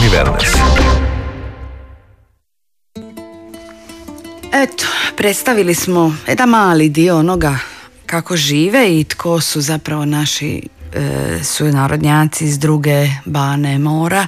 Wellness. Eto, predstavili smo jedan mali dio onoga kako žive i tko su zapravo naši sunarodnjaci iz druge bane mora.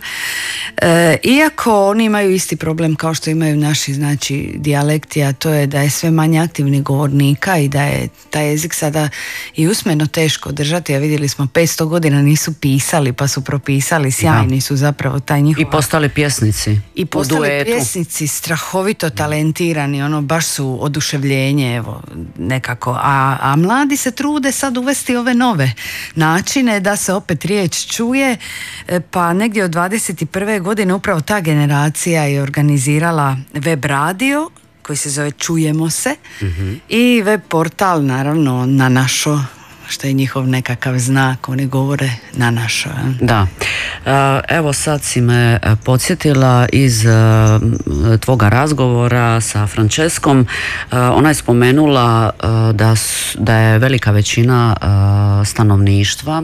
Iako oni imaju isti problem kao što imaju naši, znači, dijalekti, a to je da je sve manje aktivnih govornika i da je taj jezik sada i usmeno teško držati, a vidjeli smo 500 godina nisu pisali pa su propisali, sjajni su zapravo taj njihov... I postali pjesnici. I postali pjesnici, strahovito talentirani, ono, baš su oduševljenje, evo, nekako. A mladi se trude sad uvesti ove nove načine da se opet riječ čuje, pa negdje od 21. godine upravo ta generacija je organizirala web radio koji se zove Čujemo se, i web portal, naravno, Na našo, što je njihov nekakav znak, oni govore na našo. Da. Evo sad si me podsjetila iz tvoga razgovora sa Franceskom. Ona je spomenula da je velika većina stanovništva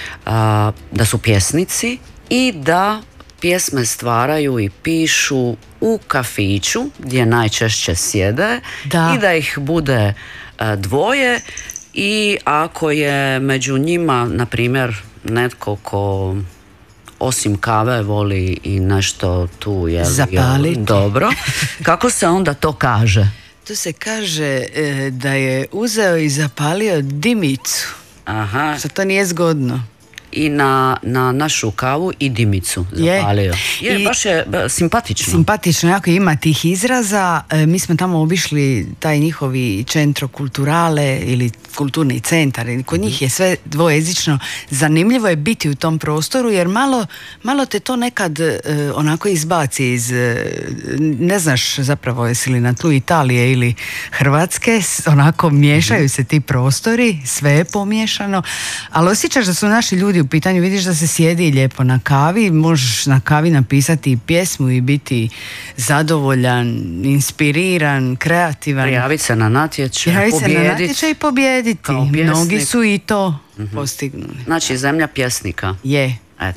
da su pjesnici i da pjesme stvaraju i pišu u kafiću gdje najčešće sjede, i da ih bude dvoje. I ako je među njima, na primjer, netko ko osim kave voli i nešto tu zapaliti, dobro, kako se onda to kaže? To se kaže da je uzeo i zapalio dimicu. Aha. Što to nije zgodno. I na našu kavu i dimicu zapalio. Baš je simpatično. Simpatično, jako ima tih izraza. Mi smo tamo obišli taj njihovi centro kulturale ili kulturni centar. Kod njih je sve dvojezično. Zanimljivo je biti u tom prostoru jer malo te to nekad onako izbaci iz... Ne znaš zapravo jesi li na tlu Italije ili Hrvatske. Onako miješaju se ti prostori, sve je pomiješano. Ali osjećaš da su naši ljudi u pitanju, vidiš da se sjedi lijepo na kavi, možeš na kavi napisati pjesmu i biti zadovoljan, inspiriran, kreativan. Prijaviti se na natječaj, i pobijediti. Mnogi su i to postignuli. Znači, zemlja pjesnika. Je.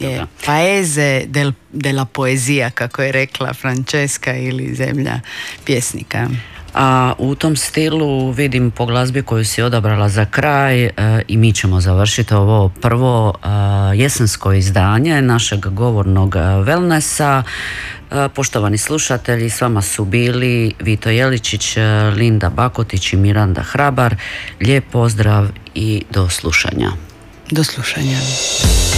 Paese della poezija, kako je rekla Francesca, ili zemlja pjesnika. A u tom stilu vidim po glazbi koju si odabrala za kraj, i mi ćemo završiti ovo prvo jesensko izdanje našeg govornog wellnessa. Poštovani slušatelji, s vama su bili Vito Jeličić, Linda Bakotić i Miranda Hrabar. Lijep pozdrav i do slušanja. Do slušanja.